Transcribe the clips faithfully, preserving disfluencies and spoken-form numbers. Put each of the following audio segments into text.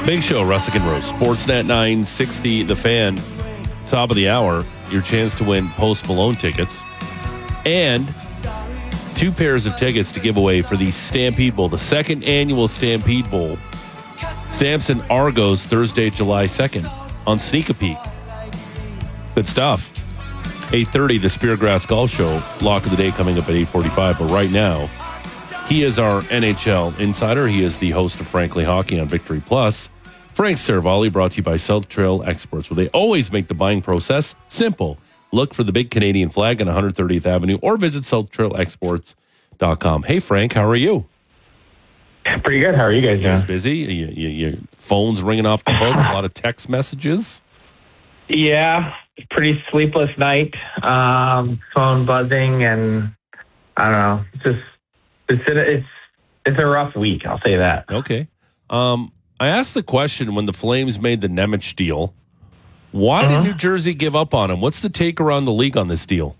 Big show, Russick and Rose. Sportsnet nine sixty, The Fan. Top of the hour, your chance to win Post Malone tickets. And two pairs of tickets to give away for the Stampede Bowl, the second annual Stampede Bowl. Stamps and Argos, Thursday, July second on Sneak a Peek. Good stuff. eight thirty, the Speargrass Golf Show. Lock of the day coming up at eight forty-five. But right now, he is our N H L insider. He is the host of Frankly Hockey on Victory Plus. Frank Seravalli, brought to you by South Trail Exports, where they always make the buying process simple. Look for the big Canadian flag on one hundred thirtieth Avenue or visit south trail exports dot com. Hey, Frank, how are you? Pretty good. How are you guys doing? You guys busy? You, you, your phone's ringing off the hook, a lot of text messages? Yeah, pretty sleepless night. Um, phone buzzing, and I don't know. It's just it's it's it's a rough week. I'll say that. Okay. Um, I asked the question when the Flames made the Nemec deal. Why uh-huh. did New Jersey give up on him? What's the take around the league on this deal?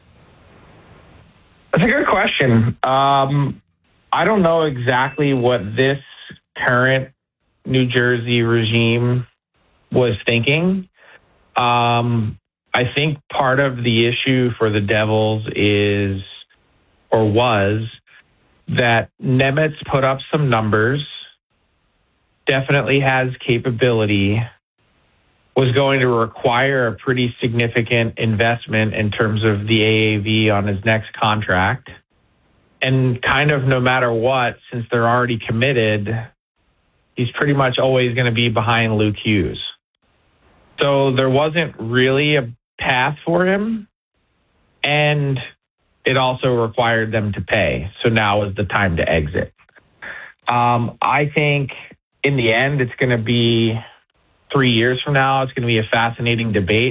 That's a good question. Um, I don't know exactly what this current New Jersey regime was thinking. Um, I think part of the issue for the Devils is, or was, that Nemec put up some numbers, definitely has capability, was going to require a pretty significant investment in terms of the A A V on his next contract. And kind of no matter what, since they're already committed, he's pretty much always going to be behind Luke Hughes. So there wasn't really a path for him. And it also required them to pay. So now is the time to exit. Um, I think in the end, it's going to be three years from now. It's going to be a fascinating debate.